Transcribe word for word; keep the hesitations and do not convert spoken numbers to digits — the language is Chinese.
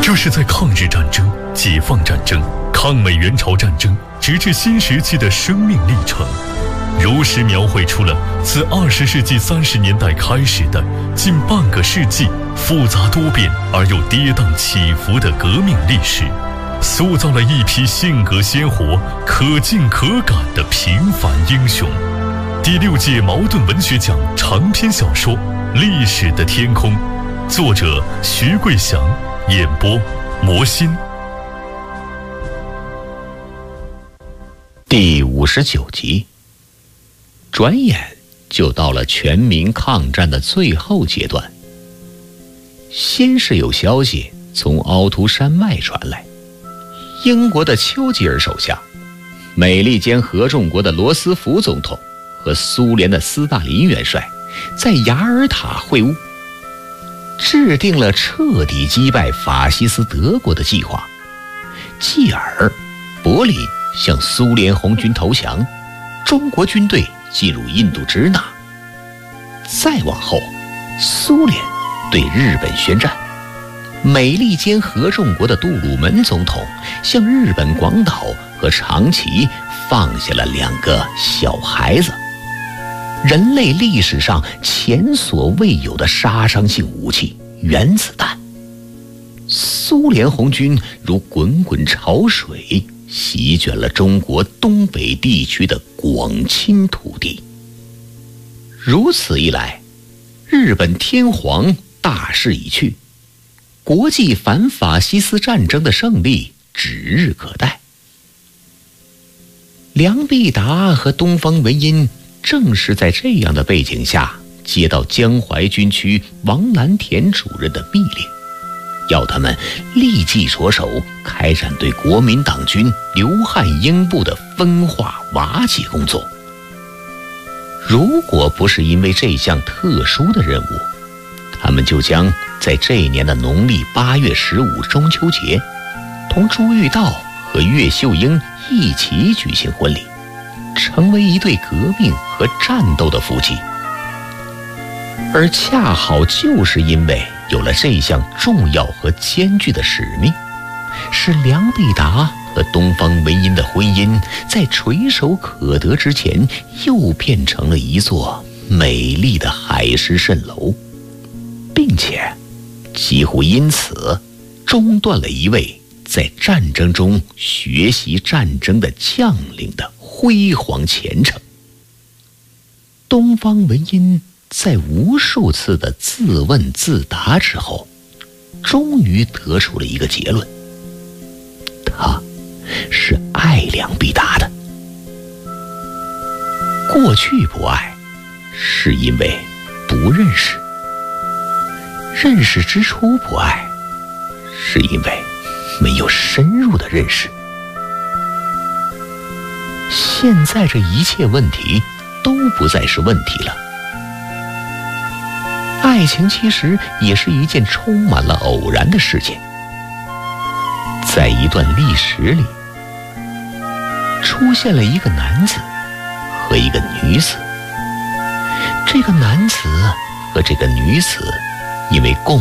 这是在抗日战争、解放战争、抗美援朝战争直至新石器的生命历程，如实描绘出了自二十世纪三十年代开始的近半个世纪复杂多变而又跌宕起伏的革命历史，塑造了一批性格鲜活、可敬可感的平凡英雄。第六届茅盾文学奖长篇小说《历史的天空》，作者徐桂祥，演播魔心。 第五十九集，转眼就到了全民抗战的最后阶段。先是有消息从凹凸山脉传来，英国的丘吉尔首相、美利坚合众国的罗斯福总统和苏联的斯大林元帅在雅尔塔会晤，制定了彻底击败法西斯德国的计划。继而柏林向苏联红军投降，中国军队进入印度支那。再往后，苏联对日本宣战，美利坚合众国的杜鲁门总统向日本广岛和长崎放下了两个小孩子，人类历史上前所未有的杀伤性武器原子弹。苏联红军如滚滚潮水席卷了中国东北地区的广侵土地。如此一来，日本天皇大势已去，国际反法西斯战争的胜利指日可待。梁必达和东方文音正是在这样的背景下接到江淮军区王蓝田主任的密令，要他们立即着手开展对国民党军刘汉英部的分化瓦解工作。如果不是因为这项特殊的任务，他们就将在这一年的农历八月十五中秋节，同朱玉道和岳秀英一起举行婚礼，成为一对革命和战斗的夫妻。而恰好就是因为有了这项重要和艰巨的使命，使梁必达和东方文音的婚姻在垂手可得之前又变成了一座美丽的海市蜃楼，并且几乎因此中断了一位在战争中学习战争的将领的辉煌前程。东方文音在无数次的自问自答之后，终于得出了一个结论：他是爱梁必达的。过去不爱，是因为不认识；认识之初不爱，是因为没有深入的认识。现在这一切问题都不再是问题了。爱情其实也是一件充满了偶然的事件。在一段历史里，出现了一个男子和一个女子。这个男子和这个女子因为共